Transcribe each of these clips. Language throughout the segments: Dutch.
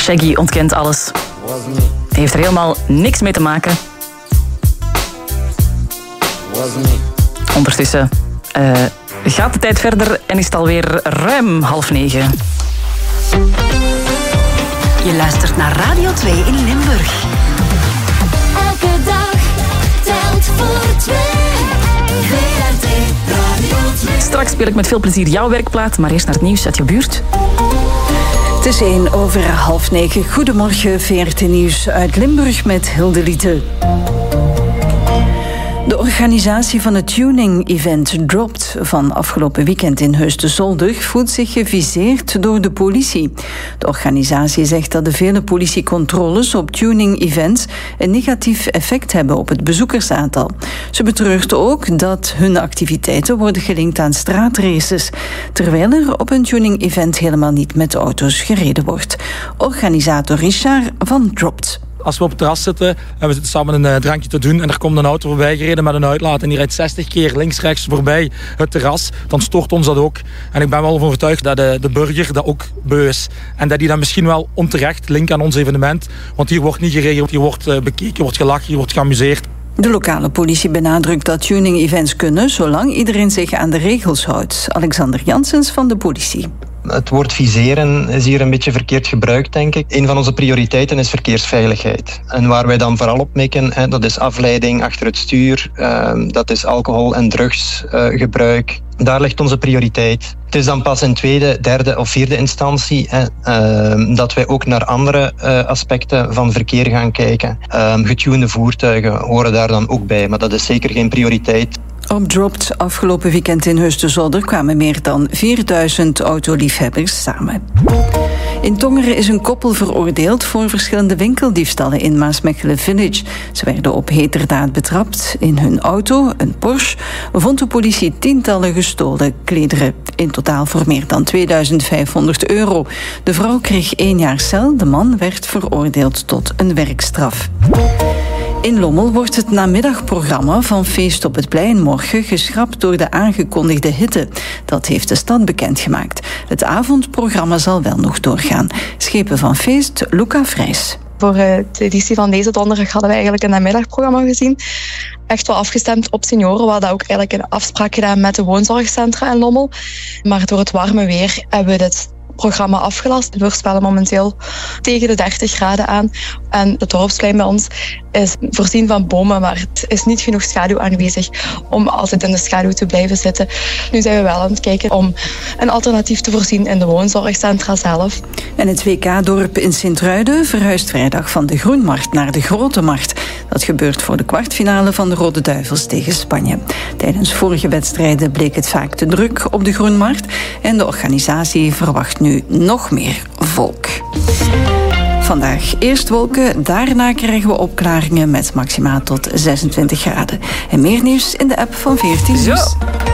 Shaggy ontkent alles. Hij heeft er helemaal niks mee te maken. Ondertussen gaat de tijd verder en is het alweer ruim 8:30. Je luistert naar Radio 2 in Limburg. Elke dag telt voor 2. VRT Radio 2. Straks speel ik met veel plezier jouw werkplaat, maar eerst naar het nieuws uit je buurt. Het is 8:01. Goedemorgen, VRT Nieuws uit Limburg met Hilde Liete. De organisatie van het tuning-event Dropped van afgelopen weekend in Heus de Zolder voelt zich geviseerd door de politie. De organisatie zegt dat de vele politiecontroles op tuning-events een negatief effect hebben op het bezoekersaantal. Ze betreurt ook dat hun activiteiten worden gelinkt aan straatraces, terwijl er op een tuning-event helemaal niet met auto's gereden wordt. Organisator Richard van Dropped. Als we op het terras zitten en we zitten samen een drankje te doen en er komt een auto voorbij gereden met een uitlaat en die rijdt 60 keer links-rechts voorbij het terras, dan stoort ons dat ook. En ik ben wel van overtuigd dat de burger dat ook beu is. En dat die dan misschien wel onterecht linkt aan ons evenement. Want hier wordt niet geregeld, hier wordt bekeken, wordt gelachen, hier wordt geamuseerd. De lokale politie benadrukt dat tuning-events kunnen, zolang iedereen zich aan de regels houdt. Alexander Janssens van de politie. Het woord viseren is hier een beetje verkeerd gebruikt, denk ik. Een van onze prioriteiten is verkeersveiligheid. En waar wij dan vooral op mikken, dat is afleiding achter het stuur, dat is alcohol- en drugsgebruik. Daar ligt onze prioriteit. Het is dan pas in tweede, derde of vierde instantie dat wij ook naar andere aspecten van verkeer gaan kijken. Getunede voertuigen horen daar dan ook bij, maar dat is zeker geen prioriteit. Op Dropped afgelopen weekend in Heus de Zolder kwamen meer dan 4000 autoliefhebbers samen. In Tongeren is een koppel veroordeeld voor verschillende winkeldiefstallen in Maasmechelen Village. Ze werden op heterdaad betrapt. In hun auto, een Porsche, vond de politie tientallen gestolen klederen. In totaal voor meer dan €2500. De vrouw kreeg 1 jaar cel, de man werd veroordeeld tot een werkstraf. In Lommel wordt het namiddagprogramma van Feest op het Plein morgen geschrapt door de aangekondigde hitte. Dat heeft de stad bekendgemaakt. Het avondprogramma zal wel nog doorgaan. Schepen van Feest, Luca Vrijs. Voor de editie van deze donderdag hadden we eigenlijk een namiddagprogramma gezien. Echt wel afgestemd op senioren. We hadden ook eigenlijk een afspraak gedaan met de woonzorgcentra in Lommel. Maar door het warme weer hebben we dit programma afgelast. We voorspellen momenteel tegen de 30 graden aan. En het dorpsplein bij ons is voorzien van bomen, maar het is niet genoeg schaduw aanwezig om altijd in de schaduw te blijven zitten. Nu zijn we wel aan het kijken om een alternatief te voorzien in de woonzorgcentra zelf. En het WK-dorp in Sint-Truiden verhuist vrijdag van de Groenmarkt naar de Grote Markt. Dat gebeurt voor de kwartfinale van de Rode Duivels tegen Spanje. Tijdens vorige wedstrijden bleek het vaak te druk op de Groenmarkt en de organisatie verwacht nu nog meer volk. Vandaag eerst wolken, daarna krijgen we opklaringen met maxima tot 26 graden. En meer nieuws in de app van 14 Nieuws.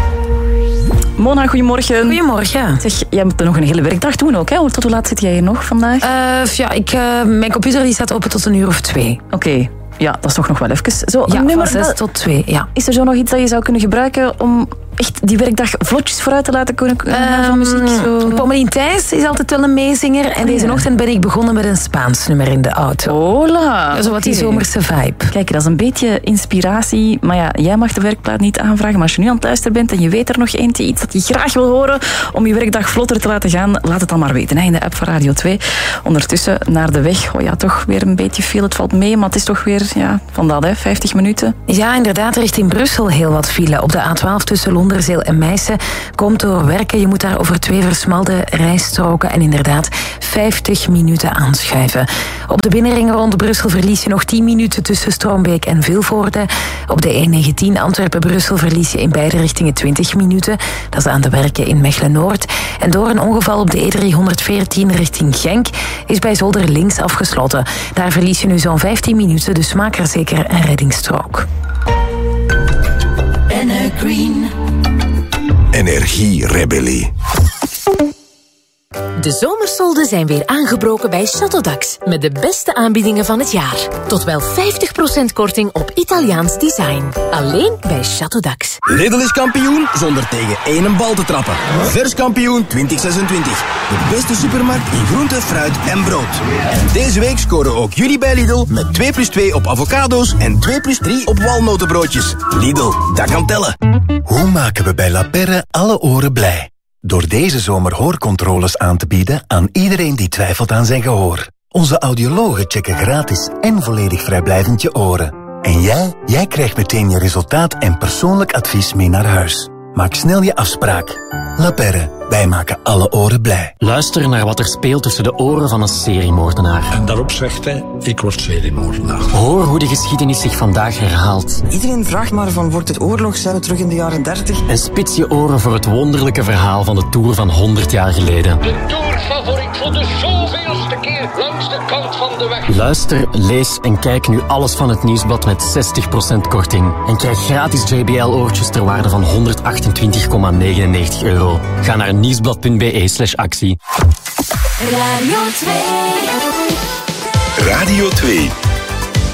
Mona, goedemorgen. Goedemorgen. Zeg, jij moet nog een hele werkdag doen ook, hè? Tot hoe laat zit jij hier nog vandaag? Mijn computer die staat open tot 1:02. Oké. Ja, dat is toch nog wel even. Zo, Ja, een nummer van 6 tot 2, ja. Is er zo nog iets dat je zou kunnen gebruiken om echt die werkdag vlotjes vooruit te laten kunnen van muziek? Zo? Pommelien Thijs is altijd wel een meezinger. En deze ochtend ben ik begonnen met een Spaans nummer in de auto. Hola. Zo wat die zomerse vibe. Kijk, dat is een beetje inspiratie. Maar ja, jij mag de werkplaat niet aanvragen. Maar als je nu aan het luisteren bent en je weet er nog eentje, iets dat je graag wil horen om je werkdag vlotter te laten gaan, laat het dan maar weten, hè, in de app van Radio 2. Ondertussen naar de weg. Oh ja, toch weer een beetje veel. Het valt mee, maar het is toch weer van dat, 50 minuten. Ja, inderdaad, richting Brussel heel wat file. Op de A12 tussen Londerzeel en Meissen komt door werken. Je moet daar over 2 versmalde rijstroken en inderdaad 50 minuten aanschuiven. Op de binnenring rond Brussel verlies je nog 10 minuten tussen Stroombeek en Vilvoorde. Op de E19 Antwerpen-Brussel verlies je in beide richtingen 20 minuten. Dat is aan de werken in Mechelen-Noord. En door een ongeval op de E314 richting Genk is bij Zolder links afgesloten. Daar verlies je nu zo'n 15 minuten, dus maak er zeker een reddingsstrook. Green. Energierebellie. De zomersolden zijn weer aangebroken bij Château met de beste aanbiedingen van het jaar. Tot wel 50% korting op Italiaans design. Alleen bij Château. Lidl is kampioen zonder tegen één bal te trappen. Vers kampioen 2026. De beste supermarkt in groente, fruit en brood. En deze week scoren ook jullie bij Lidl met 2+2 op avocado's en 2+3 op walnotenbroodjes. Lidl, dat kan tellen. Hoe maken we bij La Perre alle oren blij? Door deze zomer hoorcontroles aan te bieden aan iedereen die twijfelt aan zijn gehoor. Onze audiologen checken gratis en volledig vrijblijvend je oren. En jij krijgt meteen je resultaat en persoonlijk advies mee naar huis. Maak snel je afspraak. La Perre, wij maken alle oren blij. Luister naar wat er speelt tussen de oren van een seriemoordenaar. En daarop zegt hij, ik word seriemoordenaar. Hoor hoe de geschiedenis zich vandaag herhaalt. Iedereen vraagt maar van, wordt het oorlog? Zijn we terug in de jaren 30? En spits je oren voor het wonderlijke verhaal van de Tour van 100 jaar geleden. De Tourfavoriet voor de zoveelste keer langs de kant van de weg. Luister, lees en kijk nu alles van het Nieuwsblad met 60% korting. En krijg gratis JBL-oortjes ter waarde van €128,99. Ga naar nieuwsblad.be/actie. Radio 2. Radio 2.